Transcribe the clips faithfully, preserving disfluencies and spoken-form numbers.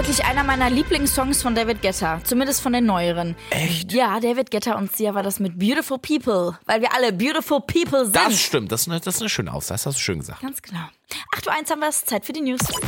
wirklich einer meiner Lieblingssongs von David Guetta. Zumindest von den neueren. Echt? Ja, David Guetta und Sia war das mit Beautiful People. Weil wir alle Beautiful People sind. Das stimmt, das ist eine, das ist eine schöne Aussage, das hast du schön gesagt. Ganz genau. acht Uhr eins haben wir es, Zeit für die News. M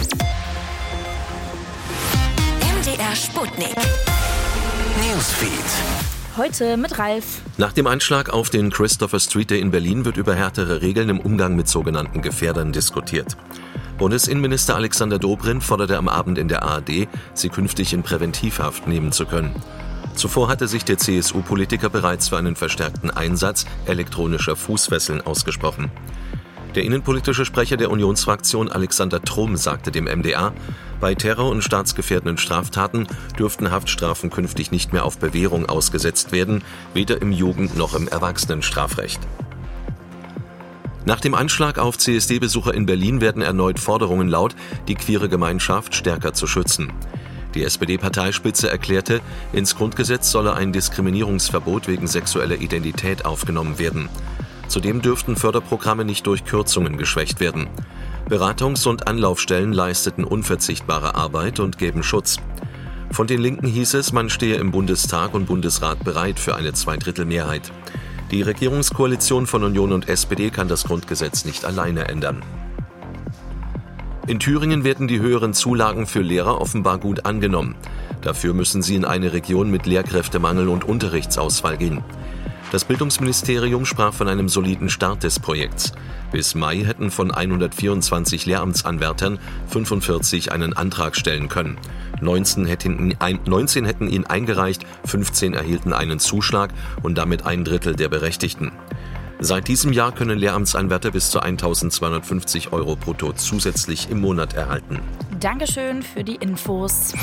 D R Sputnik. Newsfeed. Heute mit Ralf. Nach dem Anschlag auf den Christopher Street Day in Berlin wird über härtere Regeln im Umgang mit sogenannten Gefährdern diskutiert. Bundesinnenminister Alexander Dobrindt forderte am Abend in der A R D, sie künftig in Präventivhaft nehmen zu können. Zuvor hatte sich der C S U-Politiker bereits für einen verstärkten Einsatz elektronischer Fußfesseln ausgesprochen. Der innenpolitische Sprecher der Unionsfraktion Alexander Trumm sagte dem M D R, bei terror- und staatsgefährdenden Straftaten dürften Haftstrafen künftig nicht mehr auf Bewährung ausgesetzt werden, weder im Jugend- noch im Erwachsenenstrafrecht. Nach dem Anschlag auf C S D-Besucher in Berlin werden erneut Forderungen laut, die queere Gemeinschaft stärker zu schützen. Die S P D-Parteispitze erklärte, ins Grundgesetz solle ein Diskriminierungsverbot wegen sexueller Identität aufgenommen werden. Zudem dürften Förderprogramme nicht durch Kürzungen geschwächt werden. Beratungs- und Anlaufstellen leisteten unverzichtbare Arbeit und geben Schutz. Von den Linken hieß es, man stehe im Bundestag und Bundesrat bereit für eine Zweidrittelmehrheit. Die Regierungskoalition von Union und S P D kann das Grundgesetz nicht alleine ändern. In Thüringen werden die höheren Zulagen für Lehrer offenbar gut angenommen. Dafür müssen sie in eine Region mit Lehrkräftemangel und Unterrichtsausfall gehen. Das Bildungsministerium sprach von einem soliden Start des Projekts. Bis Mai hätten von hundertvierundzwanzig Lehramtsanwärtern fünfundvierzig einen Antrag stellen können. neunzehn hätten, neunzehn hätten ihn eingereicht, fünfzehn erhielten einen Zuschlag und damit ein Drittel der Berechtigten. Seit diesem Jahr können Lehramtsanwärter bis zu eintausendzweihundertfünfzig Euro brutto zusätzlich im Monat erhalten. Dankeschön für die Infos.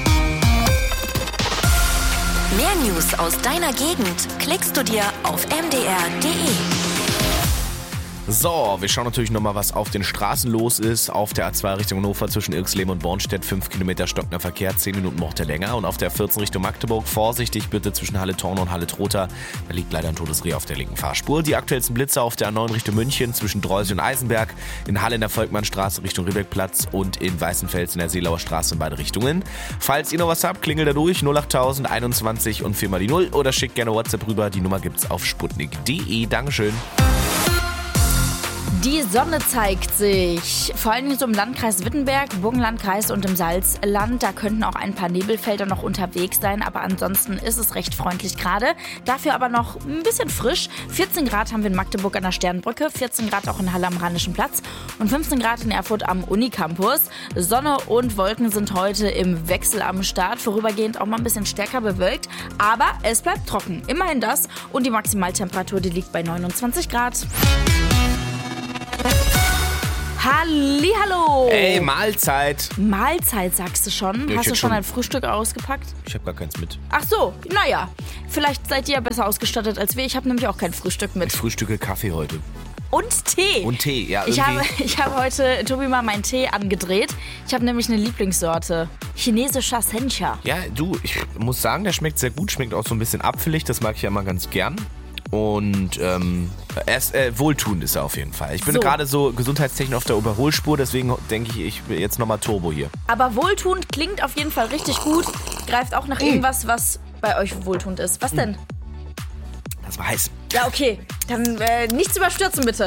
Mehr News aus deiner Gegend klickst du dir auf m d r punkt d e. So, wir schauen natürlich nochmal, was auf den Straßen los ist. Auf der A zwei Richtung Hannover zwischen Irxleben und Bornstedt fünf Kilometer stockender Verkehr, zehn Minuten braucht er länger. Und auf der vierzehn Richtung Magdeburg vorsichtig bitte zwischen Halle-Torne und Halle-Trotha. Da liegt leider ein totes Reh auf der linken Fahrspur. Die aktuellsten Blitzer auf der A neun Richtung München zwischen Dreusel und Eisenberg, in Halle in der Volkmannstraße Richtung Ribbeckplatz und in Weißenfels in der Seelauer Straße in beide Richtungen. Falls ihr noch was habt, klingelt da durch null acht tausend einundzwanzig und viermal die null oder schickt gerne WhatsApp rüber. Die Nummer gibt's auf sputnik punkt d e. Dankeschön. Die Sonne zeigt sich, vor allem so im Landkreis Wittenberg, Burgenlandkreis und im Salzland. Da könnten auch ein paar Nebelfelder noch unterwegs sein, aber ansonsten ist es recht freundlich gerade. Dafür aber noch ein bisschen frisch. vierzehn Grad haben wir in Magdeburg an der Sternbrücke, vierzehn Grad auch in Halle am Rheinischen Platz und fünfzehn Grad in Erfurt am Unicampus. Sonne und Wolken sind heute im Wechsel am Start, vorübergehend auch mal ein bisschen stärker bewölkt, aber es bleibt trocken. Immerhin das und die Maximaltemperatur, die liegt bei neunundzwanzig Grad. Hallihallo! Ey, Mahlzeit! Mahlzeit sagst du schon? Ja, Hast du schon schon ein Frühstück ausgepackt? Ich habe gar keins mit. Ach so, naja. Vielleicht seid ihr besser ausgestattet als wir. Ich habe nämlich auch kein Frühstück mit. Ich frühstücke Kaffee heute. Und Tee. Und Tee, ja. Ich irgendwie. habe, ich habe heute, Tobi, mal meinen Tee angedreht. Ich habe nämlich eine Lieblingssorte. Chinesischer Sencha. Ja, du, ich muss sagen, der schmeckt sehr gut. Schmeckt auch so ein bisschen apfelig. Das mag ich ja immer ganz gern. Und ähm, er ist äh, wohltuend ist er auf jeden Fall. Ich bin So. gerade so gesundheitstechnisch auf der Überholspur, deswegen denke ich, ich will jetzt nochmal Turbo hier. Aber wohltuend klingt auf jeden Fall richtig gut. Greift auch nach irgendwas, was bei euch wohltuend ist. Was denn? Das war heiß. Ja, okay. Dann äh, nichts überstürzen, bitte.